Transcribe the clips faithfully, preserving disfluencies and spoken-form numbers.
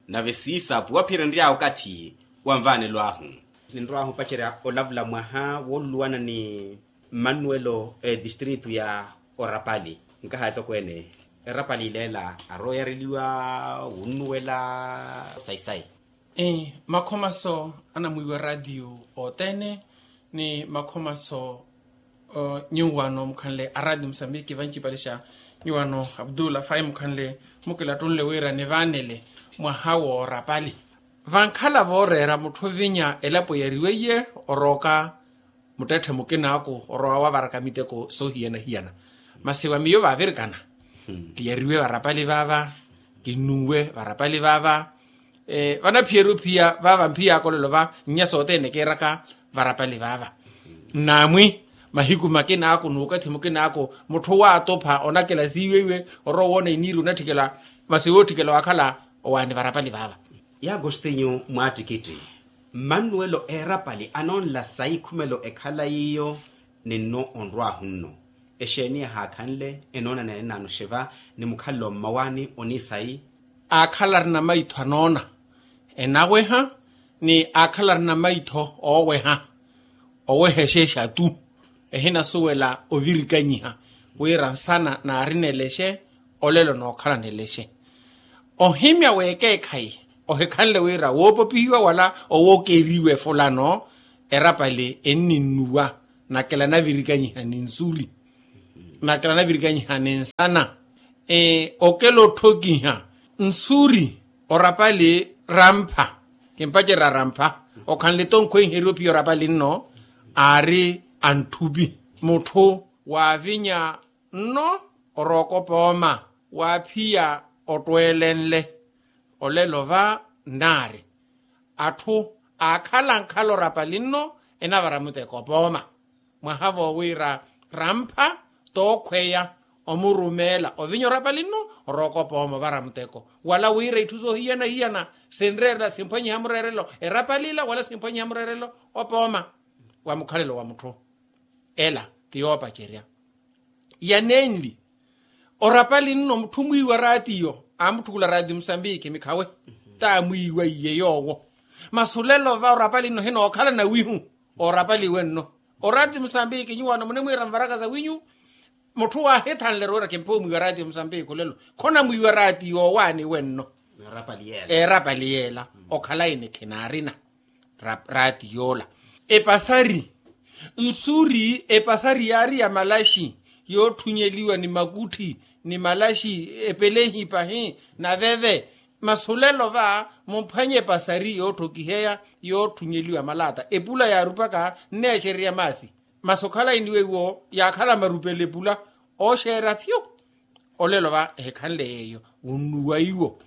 na vesisa puwaphirendia ukati wamvane lwahu nindwahu pachera olavula mwaha woluana ni Manuelo eh, district ya Orapali nkaha to kwene Orapali lela aroyariliwa unuela saisai eh makhomaso ana muiwe radio otene ni makhomaso uh, nyuwano mkhanle aradi Msambiki vanchi palisha nyuwano Abdullah Fai mkhanle mukela tonle wera nevanele mwahawo Orapali vankhala vorera muthovinya elapo yariweye oroka mutethe mukenako oroa wa varakamiteko so hiena hiena masiwa miyo vaverikana hmm. Kiyariwe Varapali vava kinuwe Varapali vava eh vana Pieru pia vava mpia kololo va nyaso tene keraka Varapali vava hmm. Namwi mahiku makena ako nuka thimukena ako mutho wa topa onakela siwewe oro wona iniru nathikela masiwo thikela wakhala owani Varapali vava ya Agostinho mwatikiti Manuelo Orapali anon la sai khumelo ekhala yiyo ninno onrwa hunno esheni ha khanle enona na nano sheva ni mukhallo mawani onisai akhalar na maitho nona enawe ha ni akhalar na maitho owe ha owe heshesha tu ehina suwela ovirikanyha we ransana na arineleshe olelo no khala neleshe ohimya weke khai ohekhanle wera wopopiwa wala owokeriwe fulano Orapali enninuwa nakela na virikanyiha ninsuri nakela na virikanyiha ninsana e okelo thokiha nsuri Orapali rampa kempajera rampa okhanle tonkwe heropi Orapali no ari anthubi mutho wa vinya no oroko poma wa phia otwelenle olelova nare athu akhala nkhalo Orapali no ena varamute kopoma mwahavo wira rampa tokhweya omurumela ovinyo Orapali no rokopoma varamuteko wala wira ithuzo hiana hiana senrera simpanyi hamrerelo Orapalila wala simpanyi hamrerelo opoma wa mukhalelo wa mutho ela kiyopa cheria yanenli Orapali no mthumwi waratiyo amthukula radio Msambiki mikhawe ta muiwa yeyowo masulelo va Orapali no hino okhala na wihu Orapali wenno oradi Msambiki nyuwana munemwira mvaraka za winyu muthu wa hethanle rora kempo muiwa radio Msambiki lelo khona muiwa radio wani wenno Orapali yela Orapali yela okhala ine kenarina radiola epasari nsuri epasari yari ya malashi yo thunyeliwa ni makuthi ni malashi epelehi pahi na veve masulelo va mumphanye pasari yo thokiheya yo thunyeliwa malata epula ya rupaka ne sheria masi masokhala indiwe wo ya khala marupele pula o shera fyo olelo va hekhanle yeyo unuwa iwo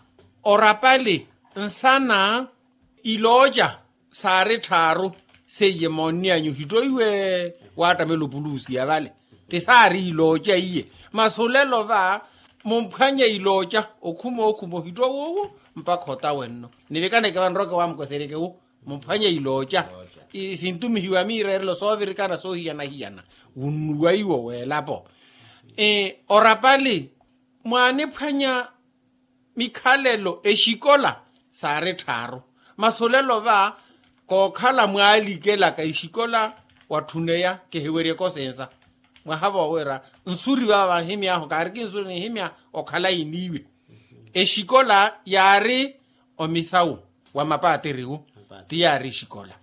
Orapali nsana iloja sare tharu seye monia nyu hitoiwe watamelo bulusi ya vale tesari iloja iye masulelo va mumphanye iloja okhumo okhumo hitowo mpakota wenno nivekane ke vanroke wa mkosereke wo mumphanye iloja isintumi hiwa mirerelo so virikana so hiana hiana unuwa iwo welapo eh Orapali mwane phanya mikhalelo eshikola sare tharu masulelo va kokhala mwalikela ka ishikola wathuneya ke hewerie kosensa mwahava wera nsuri baba himya ho kariki nsuri ni himya okhala iniwe eshikola yari omisawu wa mapateriwo tiyari shikola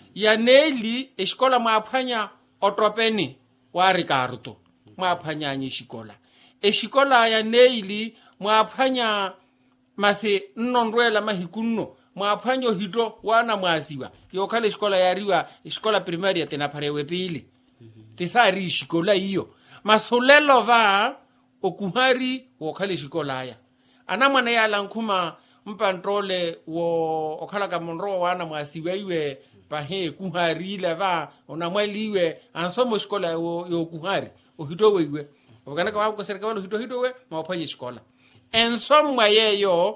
yaneli eshikola mwaphanya otropeni wa Ricardo mwaphanya nyi shikola eshikola yaneli mwaphanya mase nnondwela mahikunno mwaphanyo hito wana mwasiwa yokhale shikola yariwa shikola primaria tena parewe pili tisari shikola hiyo masulelo va okuhari wokhale shikola ya ana mwana yala nkhuma mpantrole wo okhala ka monro wana mwasiwa iwe pahe kuhari leva ona mwaliwe ansomo shikola yo, yo kuhari ohito wewe okana kwa ko serikali hito hito we mwaphanye shikola ensomwa yeyo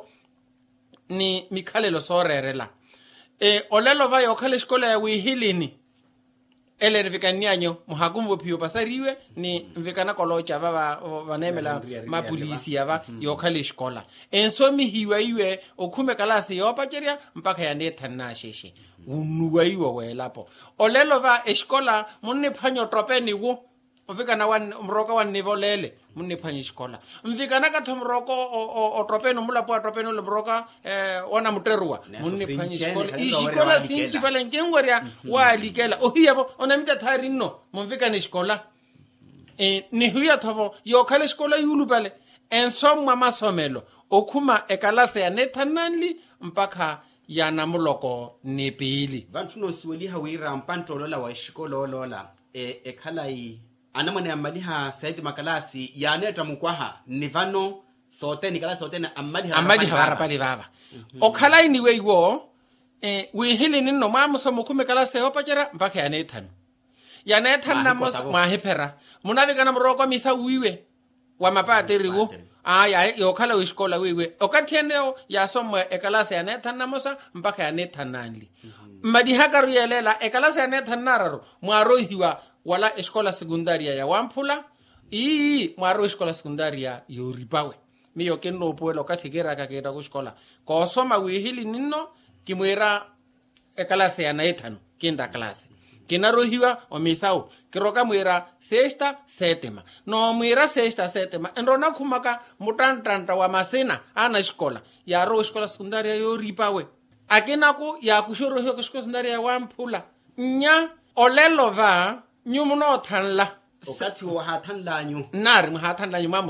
ni mikhalelo sorerela e olelo va yokhale shikola ya wihilini ele nvikanianyo muhakumvo phiyo pasariwe ni mvikana kolocha va vanemela mapolisi ava yokhale xikola ensomi hiwa iwe okhume kalasi yopacheria mpaka yane thanna sheshe unuwa iwe welapo olelo va exikola munne phanyo tropeni wo mvikana wan mroka wan nivolele munne phanyo xikola mvikana ka thomroko o tropeni mulapo tropeni le mroka eh wana muterwa munne phanyo xikola ixikola sinki pala nkengoria wa likela ohiyabo onamita thari no mvikana xikola eh ni huya thovo yokhale xikola yulu pale ensomwa masomelo okhuma ekalase ya nethananli mpaka yana muloko nepili vantu no siweli ha wira mpantolo la wa xikolo lola e ekhalai anamane amaliha saidi makalasi yaneta mukwaha nivano sote ni kalasi sote na amali ha amali ha pali baba okhalai ni weiwo eh wihili ninno mamuso mukhume kalasi yopachera mpaka yanethanu yanethanu namos mahepera munavika mroko misa wiwe wa mapateriwo aya yokhala wishikola wewe okatheneo yasomwe ekalasi yanethannamosa mpaka yanethananli madi hakaru yelela ekalasi yanethanararo mwarohiwa wala escola secundaria ya Wamphula ii mwaro escola secundaria yoripawe miyo kenno puelo kathikera kaketa ku escola ko soma wihili ninno kimwera ekalasi yanethanu kinda klase kinarohiwa omisao kiroka mwira sexta sétima no mwira sexta sétima endona khumaka mutantanta wa masena ana escola ya ro escola secundaria yo ripawe akinako ya kushoro hiyo escola secundaria ya Wamphula nya olelo va nyumuno thanla okati wa hathanla nyu nari mhathanla nyuma